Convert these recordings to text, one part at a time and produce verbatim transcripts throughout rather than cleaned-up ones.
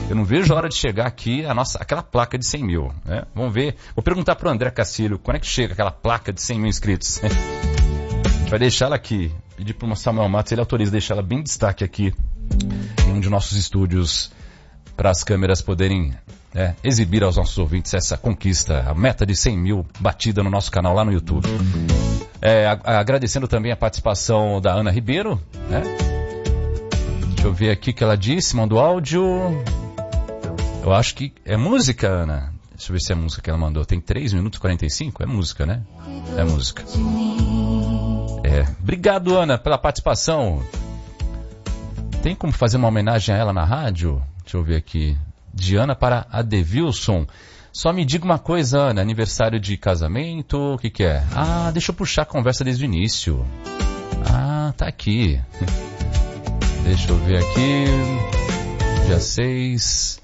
Eu não vejo a hora de chegar aqui a nossa, aquela placa de cem mil. Né? Vamos ver. Vou perguntar pro André Cacilho, quando é que chega aquela placa de cem mil inscritos? Vai deixar ela aqui. Pedir pro Samuel Matos, ele autoriza deixar ela bem em destaque aqui em um de nossos estúdios para as câmeras poderem é, exibir aos nossos ouvintes essa conquista, a meta de cem mil batida no nosso canal lá no YouTube. É, a, agradecendo também a participação da Ana Ribeiro, né? Deixa eu ver aqui o que ela disse, mandou áudio. Eu acho que é música, Ana. Deixa eu ver se é música que ela mandou. Tem três minutos e quarenta e cinco? É música, né? É música. É. Obrigado, Ana, pela participação. Tem como fazer uma homenagem a ela na rádio? Deixa eu ver aqui. Diana para Adevilson. Só me diga uma coisa, Ana. Aniversário de casamento, o que que é? Ah, deixa eu puxar a conversa desde o início. Ah, tá aqui. Deixa eu ver aqui. Dia seis.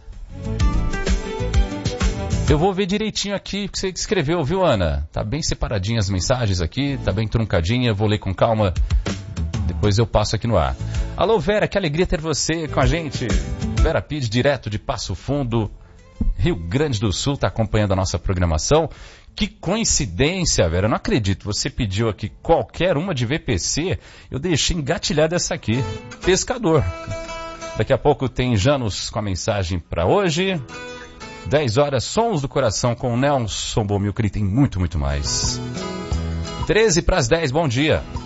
Eu vou ver direitinho aqui o que você escreveu, viu, Ana? Tá bem separadinha as mensagens aqui, tá bem truncadinha, vou ler com calma. Depois eu passo aqui no ar. Alô, Vera, que alegria ter você com a gente. Vera Pires, direto de Passo Fundo, Rio Grande do Sul, tá acompanhando a nossa programação. Que coincidência, Vera, eu não acredito. Você pediu aqui qualquer uma de V P C, eu deixei engatilhada essa aqui. Pescador. Daqui a pouco tem Janus com a mensagem para hoje. dez horas, Sons do Coração com Nelson Bomilcar, e tem muito, muito mais. treze para as dez, bom dia.